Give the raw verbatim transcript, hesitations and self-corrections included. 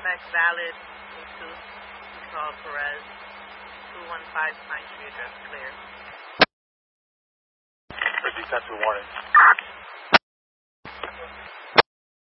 Amex valid. Jesus. Call Perez. two one five Pine Tree address clear. Fifty cents to warning.